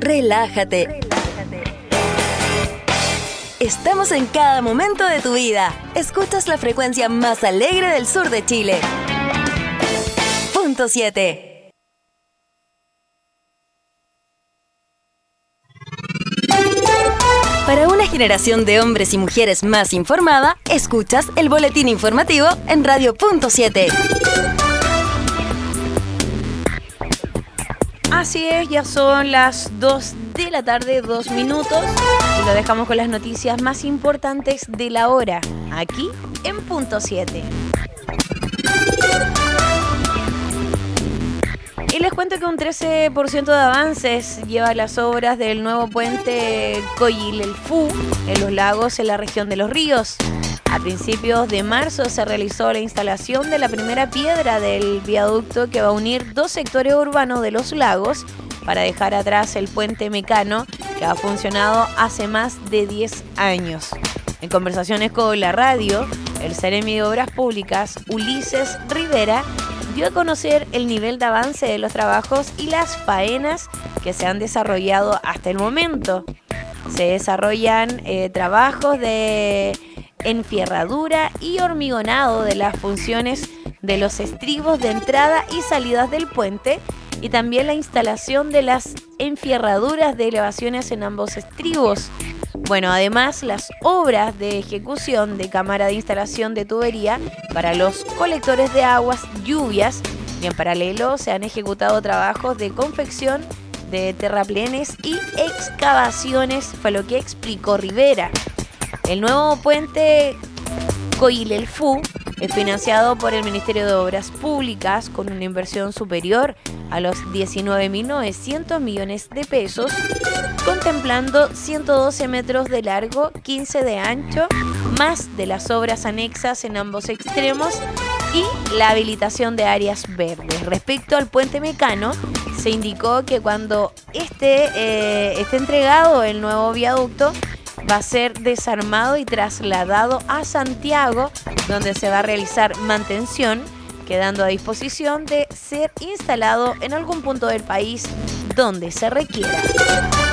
relájate. Estamos en cada momento de tu vida. Escuchas la frecuencia más alegre del sur de Chile. Punto 7. Para una generación de hombres y mujeres más informada, escuchas el boletín informativo en Radio Punto 7. Así es, ya son las 2 de la tarde, 2 minutos, y lo dejamos con las noticias más importantes de la hora, aquí en Punto 7. Y les cuento que un 13% de avances lleva las obras del nuevo puente Coyilelfú en los lagos en la región de Los Ríos. A principios de marzo se realizó la instalación de la primera piedra del viaducto que va a unir dos sectores urbanos de Los Lagos para dejar atrás el puente Mecano, que ha funcionado hace más de 10 años. En conversaciones con la radio, el Seremi de Obras Públicas, Ulises Rivera, dio a conocer el nivel de avance de los trabajos y las faenas que se han desarrollado hasta el momento. Se desarrollan trabajos de enfierradura y hormigonado de las funciones de los estribos de entrada y salidas del puente, y también la instalación de las enfierraduras de elevaciones en ambos estribos. Bueno, además las obras de ejecución de cámara de instalación de tubería para los colectores de aguas lluvias, y en paralelo se han ejecutado trabajos de confección de terraplenes y excavaciones, fue lo que explicó Rivera. El nuevo puente Coyilelfú es financiado por el Ministerio de Obras Públicas con una inversión superior a los 19.900 millones de pesos, contemplando 112 metros de largo, 15 de ancho, más de las obras anexas en ambos extremos y la habilitación de áreas verdes. Respecto al puente Mecano, se indicó que cuando esté entregado el nuevo viaducto, va a ser desarmado y trasladado a Santiago, donde se va a realizar mantención, quedando a disposición de ser instalado en algún punto del país donde se requiera.